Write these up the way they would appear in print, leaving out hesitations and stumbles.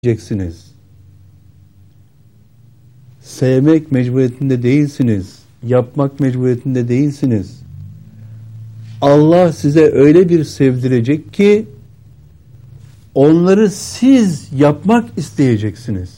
edeceksiniz. Sevmek mecburiyetinde değilsiniz. Yapmak mecburiyetinde değilsiniz. Allah size öyle bir sevdirecek ki onları siz yapmak isteyeceksiniz.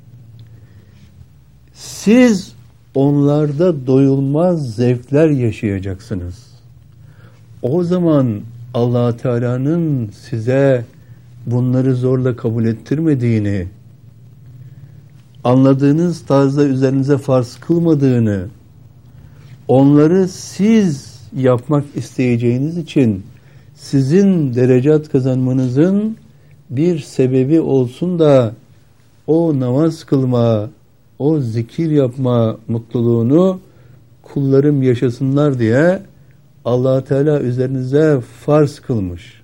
Siz onlarda doyulmaz zevkler yaşayacaksınız. O zaman Allah Teala'nın size bunları zorla kabul ettirmediğini, anladığınız tarzda üzerinize farz kılmadığını, onları siz yapmak isteyeceğiniz için sizin derecat kazanmanızın bir sebebi olsun da o namaz kılma, o zikir yapma mutluluğunu kullarım yaşasınlar diye Allah Teala üzerinize farz kılmış.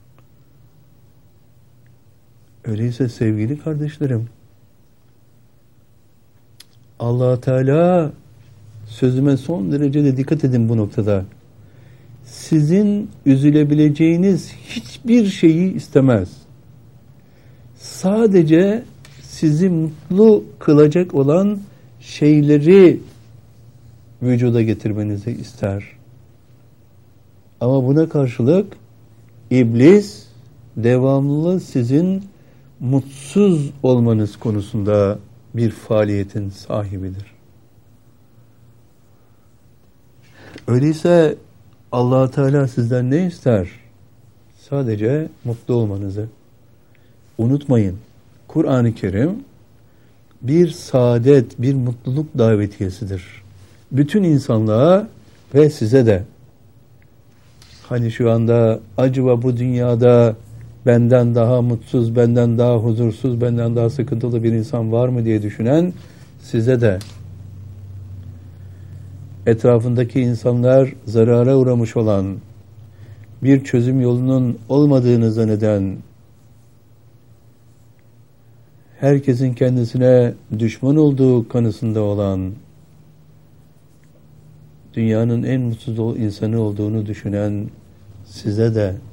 Öyleyse sevgili kardeşlerim, Allah Teala, sözüme son derecede dikkat edin bu noktada, sizin üzülebileceğiniz hiçbir şeyi istemez. Sadece sizi mutlu kılacak olan şeyleri vücuda getirmenizi ister. Ama buna karşılık iblis devamlı sizin mutsuz olmanız konusunda bir faaliyetin sahibidir. Öyleyse Allah Teala sizden ne ister? Sadece mutlu olmanızı. Unutmayın, Kur'an-ı Kerim bir saadet, bir mutluluk davetiyesidir. Bütün insanlığa ve size de. Hani şu anda acaba bu dünyada benden daha mutsuz, benden daha huzursuz, benden daha sıkıntılı bir insan var mı diye düşünen size de. Etrafındaki insanlar zarara uğramış olan, bir çözüm yolunun olmadığını zanneden, herkesin kendisine düşman olduğu kanısında olan, dünyanın en mutsuz insanı olduğunu düşünen size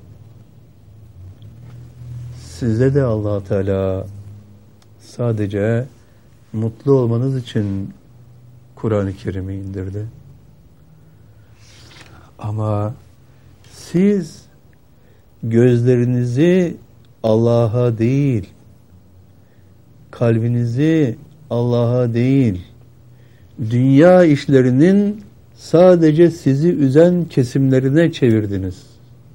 de Allah Teala sadece mutlu olmanız için Kur'an-ı Kerim'i indirdi. Ama siz gözlerinizi Allah'a değil, kalbinizi Allah'a değil, dünya işlerinin sadece sizi üzen kesimlerine çevirdiniz.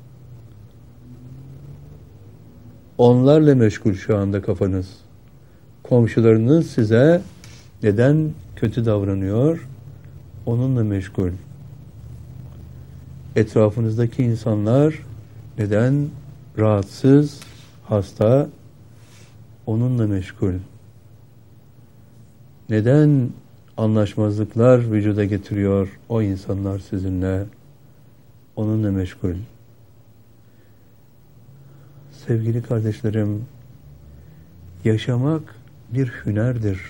Onlarla meşgul şu anda kafanız. Komşularınız size neden kötü davranıyor? Onunla meşgul. Etrafınızdaki insanlar neden rahatsız, hasta? Onunla meşgul. Neden anlaşmazlıklar vücuda getiriyor o insanlar sizinle? Onunla meşgul. Sevgili kardeşlerim, yaşamak bir hünerdir.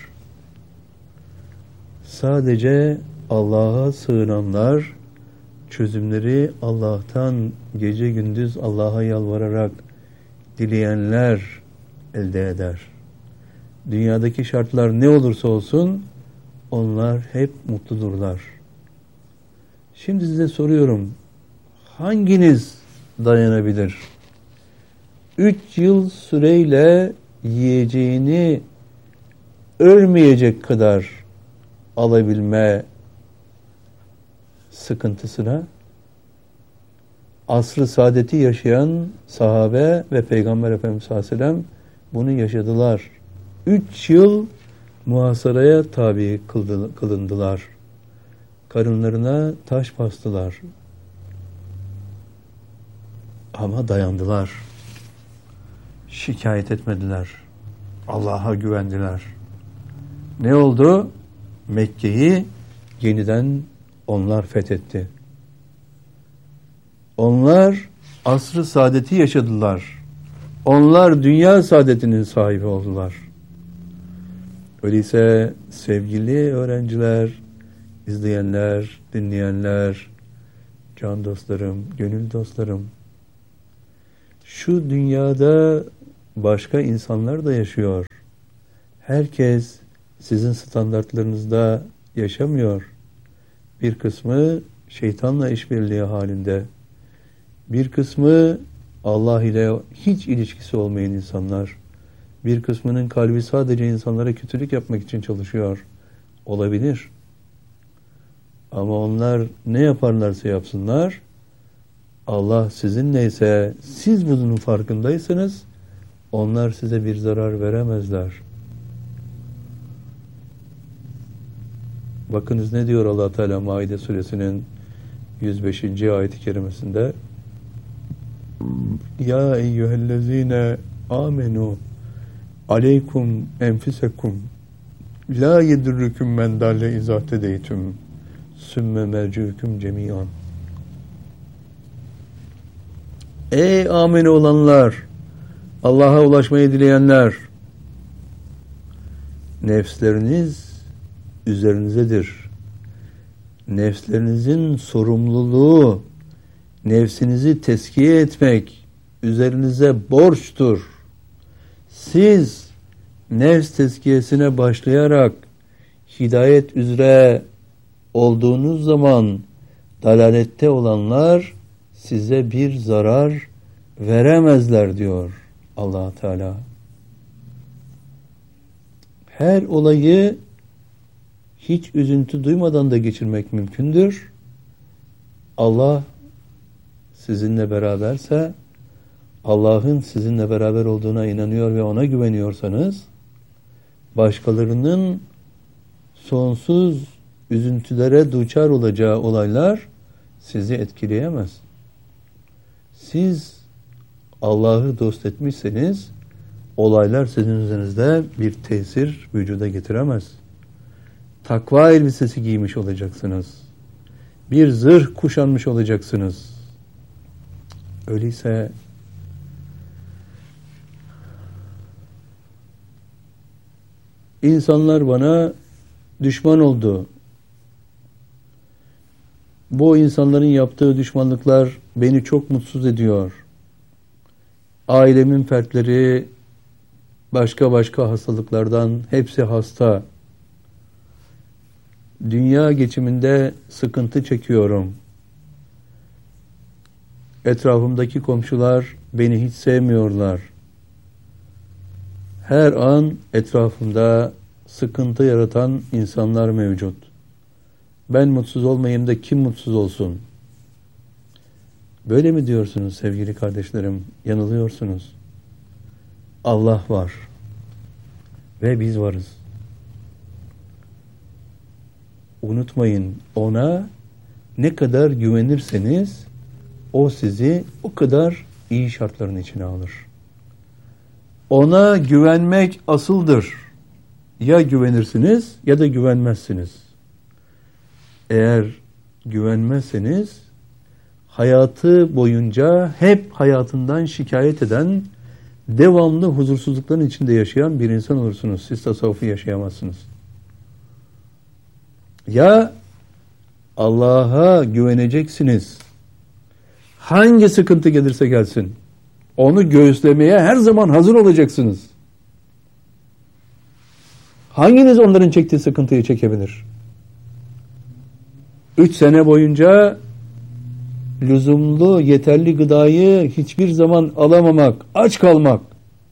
Sadece Allah'a sığınanlar, çözümleri Allah'tan gece gündüz Allah'a yalvararak dileyenler elde eder. Dünyadaki şartlar ne olursa olsun, onlar hep mutludurlar. Şimdi size soruyorum, hanginiz dayanabilir? 3 yıl süreyle yiyeceğini ölmeyecek kadar alabilme sıkıntısına? Asr-ı saadeti yaşayan sahabe ve Peygamber Efendimiz sallallahu aleyhi ve sellem bunu yaşadılar. 3 yıl muhasaraya tabi kılındılar. Karınlarına taş bastılar. Ama dayandılar. Şikayet etmediler. Allah'a güvendiler. Ne oldu? Mekke'yi yeniden onlar fethetti. Onlar asr-ı saadeti yaşadılar. Onlar dünya saadetinin sahibi oldular. Öyleyse sevgili öğrenciler, izleyenler, dinleyenler, can dostlarım, gönül dostlarım, şu dünyada başka insanlar da yaşıyor. Herkes sizin standartlarınızda yaşamıyor. Bir kısmı şeytanla işbirliği halinde. Bir kısmı Allah ile hiç ilişkisi olmayan insanlar. Bir kısmının kalbi sadece insanlara kötülük yapmak için çalışıyor. Olabilir. Ama onlar ne yaparlarsa yapsınlar, Allah sizinleyse, siz bunun farkındaysanız, onlar size bir zarar veremezler. Bakınız ne diyor Allah Teala Maide suresinin 105. ayet-i kerimesinde: Ya eyyühellezine amenu aleykum enfisekum la yedurrukum men dalle izâ tedeytüm sümme merciukum cemiyan. Ey amene olanlar, Allah'a ulaşmayı dileyenler, nefsleriniz üzerinizedir. Nefslerinizin sorumluluğu, nefsinizi tezkiye etmek üzerinize borçtur. Siz nefs tezkiyesine başlayarak hidayet üzere olduğunuz zaman dalalette olanlar size bir zarar veremezler diyor Allah Teala. Her olayı hiç üzüntü duymadan da geçirmek mümkündür. Allah sizinle beraberse, Allah'ın sizinle beraber olduğuna inanıyor ve ona güveniyorsanız, başkalarının sonsuz üzüntülere duçar olacağı olaylar sizi etkileyemez. Siz Allah'ı dost etmişseniz, olaylar sizin üzerinizde bir tesir vücuda getiremez. Takva elbisesi giymiş olacaksınız. Bir zırh kuşanmış olacaksınız. Öyleyse insanlar bana düşman oldu. Bu insanların yaptığı düşmanlıklar beni çok mutsuz ediyor. Ailemin fertleri başka hastalıklardan hepsi hasta. Dünya geçiminde sıkıntı çekiyorum. Etrafımdaki komşular beni hiç sevmiyorlar. Her an etrafımda sıkıntı yaratan insanlar mevcut. Ben mutsuz olmayayım da kim mutsuz olsun? Böyle mi diyorsunuz sevgili kardeşlerim? Yanılıyorsunuz. Allah var. Ve biz varız. Unutmayın, ona ne kadar güvenirseniz o sizi o kadar iyi şartların içine alır. Ona güvenmek asıldır. Ya güvenirsiniz ya da güvenmezsiniz. Eğer güvenmezseniz hayatı boyunca hep hayatından şikayet eden, devamlı huzursuzlukların içinde yaşayan bir insan olursunuz. Siz tasavvufu yaşayamazsınız. Ya Allah'a güveneceksiniz. Hangi sıkıntı gelirse gelsin, onu göğüslemeye her zaman hazır olacaksınız. Hanginiz onların çektiği sıkıntıyı çekebilir? 3 sene boyunca lüzumlu, yeterli gıdayı hiçbir zaman alamamak, aç kalmak.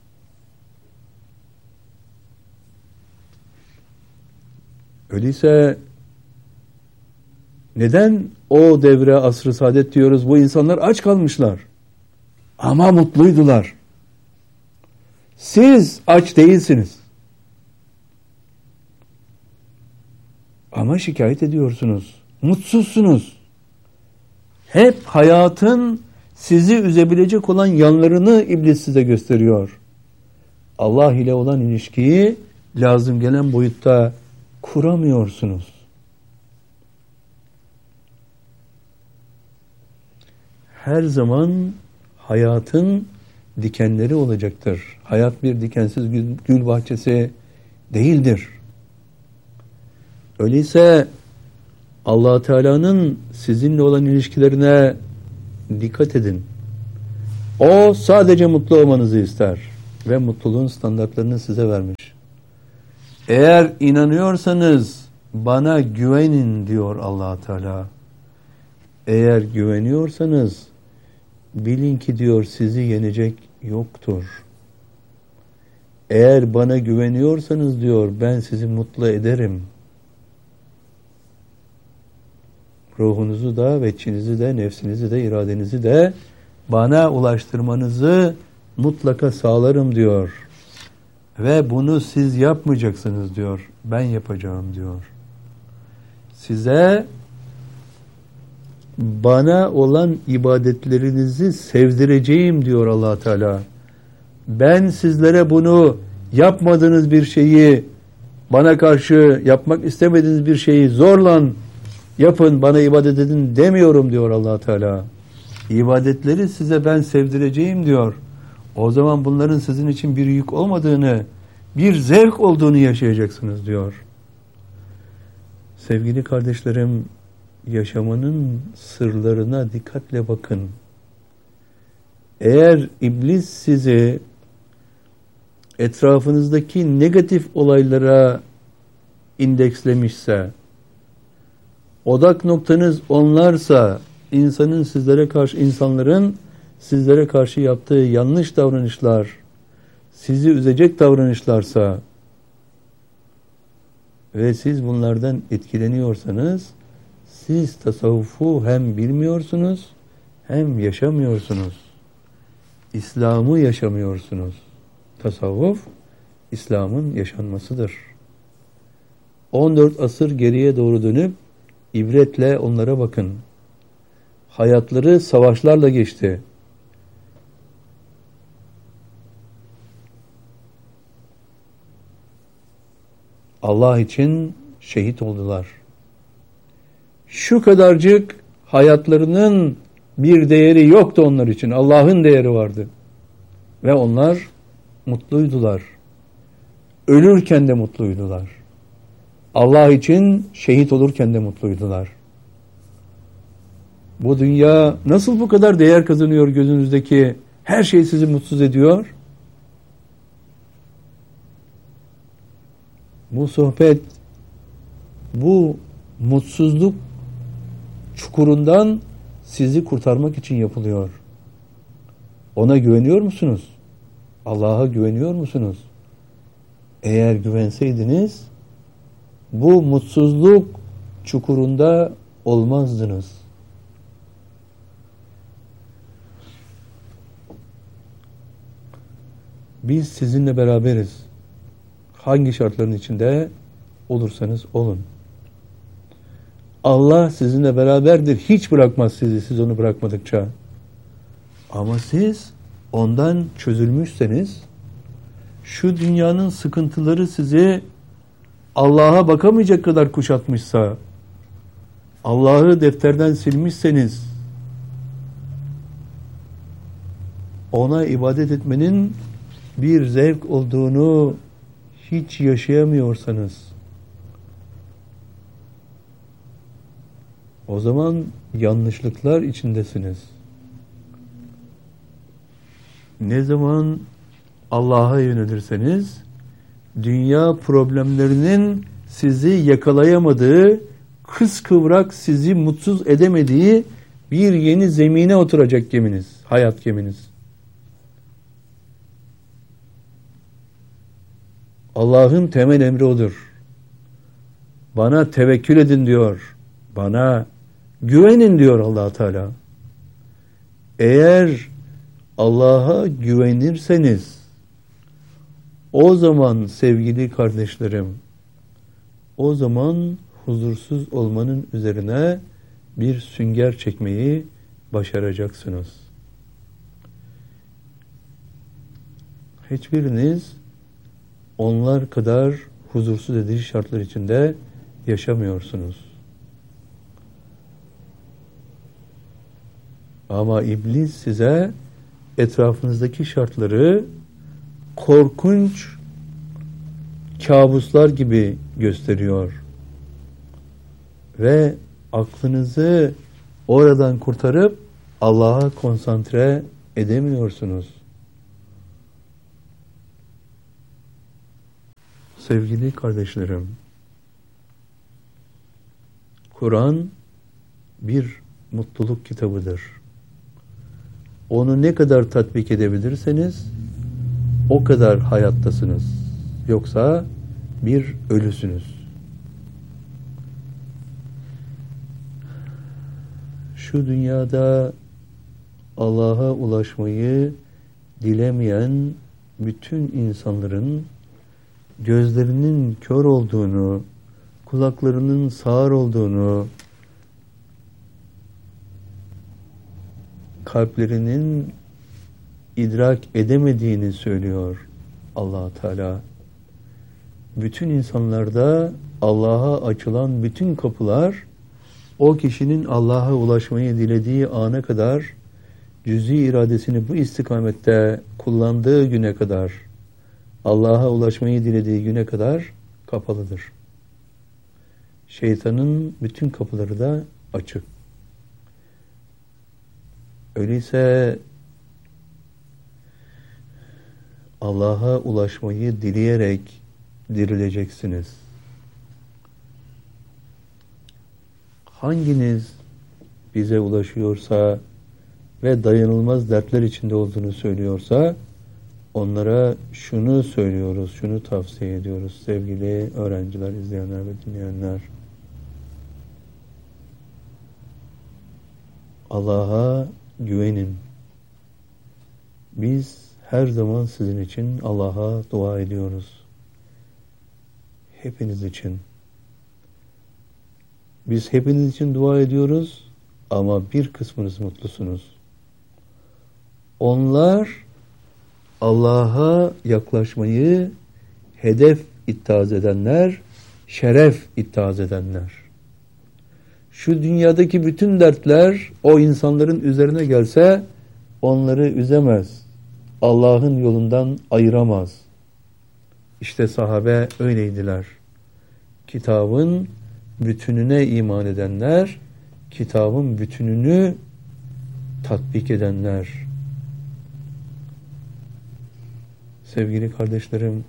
Öyleyse neden o devre asr-ı saadet diyoruz? Bu insanlar aç kalmışlar. Ama mutluydular. Siz aç değilsiniz. Ama şikayet ediyorsunuz. Mutsuzsunuz. Hep hayatın sizi üzebilecek olan yanlarını iblis size gösteriyor. Allah ile olan ilişkiyi lazım gelen boyutta kuramıyorsunuz. Her zaman hayatın dikenleri olacaktır. Hayat bir dikensiz gül bahçesi değildir. Öyleyse Allah Teala'nın sizinle olan ilişkilerine dikkat edin. O sadece mutlu olmanızı ister. ve mutluluğun standartlarını size vermiş. Eğer inanıyorsanız bana güvenin diyor Allah Teala. Eğer güveniyorsanız bilin ki diyor sizi yenecek yoktur. Eğer bana güveniyorsanız diyor ben sizi mutlu ederim. Ruhunuzu da, veçinizi de, nefsinizi de, iradenizi de bana ulaştırmanızı mutlaka sağlarım diyor. Ve bunu siz yapmayacaksınız diyor. Ben yapacağım diyor. Size bana olan ibadetlerinizi sevdireceğim diyor Allah Teala. Ben sizlere bunu yapmadığınız bir şeyi, bana karşı yapmak istemediğiniz bir şeyi zorla yapın, bana ibadet edin demiyorum diyor Allah Teala. İbadetleri size ben sevdireceğim diyor. O zaman bunların sizin için bir yük olmadığını, bir zevk olduğunu yaşayacaksınız diyor. Sevgili kardeşlerim, yaşamanın sırlarına dikkatle bakın. Eğer iblis sizi etrafınızdaki negatif olaylara indekslemişse, odak noktanız onlarsa, insanların sizlere karşı yaptığı yanlış davranışlar, sizi üzecek davranışlarsa ve siz bunlardan etkileniyorsanız, siz tasavvufu hem bilmiyorsunuz hem yaşamıyorsunuz. İslam'ı yaşamıyorsunuz. Tasavvuf, İslam'ın yaşanmasıdır. 14 asır geriye doğru dönüp ibretle onlara bakın. Hayatları savaşlarla geçti. Allah için şehit oldular. Şu kadarcık hayatlarının bir değeri yoktu onlar için. Allah'ın değeri vardı. Ve onlar mutluydular. Ölürken de mutluydular. Allah için şehit olurken de mutluydular. Bu dünya nasıl bu kadar değer kazanıyor gözünüzdeki? Her şey sizi mutsuz ediyor. Bu sohbet, bu mutsuzluk çukurundan sizi kurtarmak için yapılıyor. Ona güveniyor musunuz? Allah'a güveniyor musunuz? Eğer güvenseydiniz, bu mutsuzluk çukurunda olmazdınız. Biz sizinle beraberiz. Hangi şartların içinde olursanız olun. Allah sizinle beraberdir. Hiç bırakmaz sizi, siz onu bırakmadıkça. Ama siz ondan çözülmüşseniz, şu dünyanın sıkıntıları sizi Allah'a bakamayacak kadar kuşatmışsa, Allah'ı defterden silmişseniz, ona ibadet etmenin bir zevk olduğunu hiç yaşayamıyorsanız, o zaman yanlışlıklar içindesiniz. Ne zaman Allah'a yönelirseniz, dünya problemlerinin sizi yakalayamadığı, kıskıvrak sizi mutsuz edemediği bir yeni zemine oturacak geminiz, hayat geminiz. Allah'ın temel emri odur. Bana tevekkül edin diyor. Bana güvenin diyor Allah Teala. Eğer Allah'a güvenirseniz, o zaman sevgili kardeşlerim, o zaman huzursuz olmanın üzerine bir sünger çekmeyi başaracaksınız. Hiçbiriniz onlar kadar huzursuz edici şartlar içinde yaşamıyorsunuz. Ama iblis size etrafınızdaki şartları korkunç kabuslar gibi gösteriyor. Ve aklınızı oradan kurtarıp Allah'a konsantre edemiyorsunuz. Sevgili kardeşlerim, Kur'an bir mutluluk kitabıdır. Onu ne kadar tatbik edebilirseniz o kadar hayattasınız. Yoksa bir ölüsünüz. Şu dünyada Allah'a ulaşmayı dilemeyen bütün insanların gözlerinin kör olduğunu, kulaklarının sağır olduğunu, kalplerinin idrak edemediğini söylüyor Allah Teala. Bütün insanlarda Allah'a açılan bütün kapılar, o kişinin Allah'a ulaşmayı dilediği ana kadar, cüz'i iradesini bu istikamette kullandığı güne kadar, Allah'a ulaşmayı dilediği güne kadar kapalıdır. Şeytanın bütün kapıları da açık. Öyleyse Allah'a ulaşmayı dileyerek dirileceksiniz. Hanginiz bize ulaşıyorsa ve dayanılmaz dertler içinde olduğunu söylüyorsa, onlara şunu söylüyoruz, şunu tavsiye ediyoruz sevgili öğrenciler, izleyenler ve dinleyenler. Allah'a güvenin. Biz her zaman sizin için Allah'a dua ediyoruz. Hepiniz için. Biz hepiniz için dua ediyoruz ama bir kısmınız mutlusunuz. Onlar Allah'a yaklaşmayı hedef ittihaz edenler, şeref ittihaz edenler. Şu dünyadaki bütün dertler o insanların üzerine gelse onları üzemez. Allah'ın yolundan ayıramaz. İşte sahabe öyleydiler. Kitabın bütününe iman edenler, kitabın bütününü tatbik edenler. Sevgili kardeşlerim,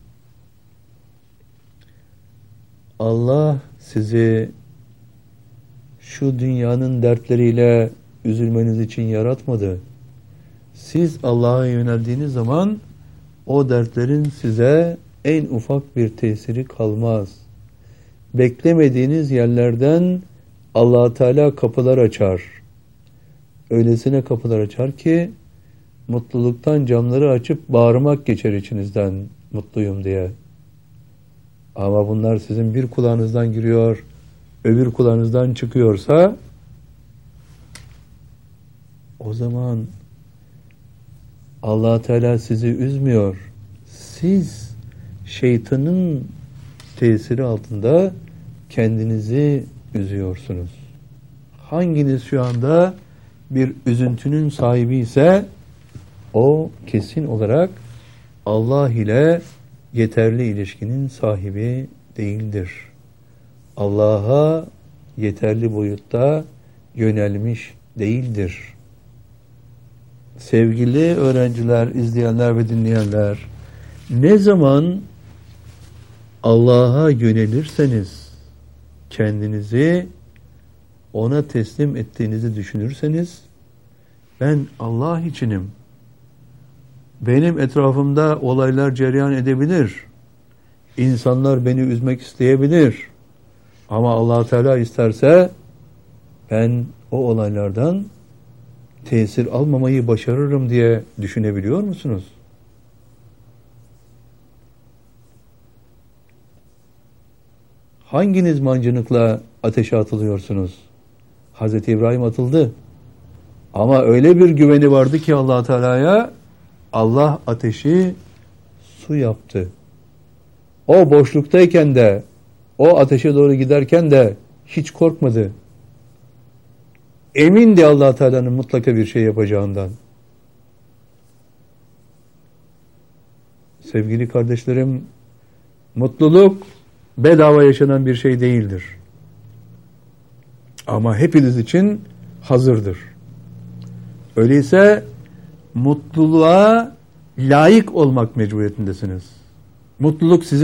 Allah sizi şu dünyanın dertleriyle üzülmeniz için yaratmadı. Siz Allah'a yöneldiğiniz zaman o dertlerin size en ufak bir tesiri kalmaz. Beklemediğiniz yerlerden Allah Teala kapılar açar. Öylesine kapılar açar ki mutluluktan camları açıp bağırmak geçer içinizden, mutluyum diye. Ama bunlar sizin bir kulağınızdan giriyor, öbür kulağınızdan çıkıyorsa o zaman Allah Teala sizi üzmüyor. Siz şeytanın tesiri altında kendinizi üzüyorsunuz. Hanginiz şu anda bir üzüntünün sahibi ise o kesin olarak Allah ile yeterli ilişkinin sahibi değildir. Allah'a yeterli boyutta yönelmiş değildir. Sevgili öğrenciler, izleyenler ve dinleyenler, ne zaman Allah'a yönelirseniz, kendinizi ona teslim ettiğinizi düşünürseniz, ben Allah içinim, benim etrafımda olaylar cereyan edebilir, insanlar beni üzmek isteyebilir, ama Allah Teala isterse ben o olaylardan tesir almamayı başarırım diye düşünebiliyor musunuz? Hanginiz mancınıkla ateşe atılıyorsunuz? Hazreti İbrahim atıldı. Ama öyle bir güveni vardı ki Allah Teala'ya, Allah ateşi su yaptı. O boşluktayken de, o ateşe doğru giderken de hiç korkmadı. Emindi Allah Teala'nın mutlaka bir şey yapacağından. Sevgili kardeşlerim, mutluluk bedava yaşanan bir şey değildir. Ama hepiniz için hazırdır. Öyleyse mutluluğa layık olmak mecburiyetindesiniz. Mutluluk sizin